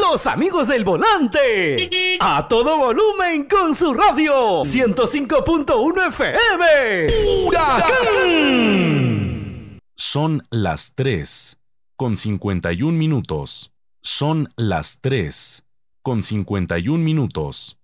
Los amigos del volante. A todo volumen con su radio. 105.1 FM. ¡Huracán! Son las 3:51. Son las 3:51.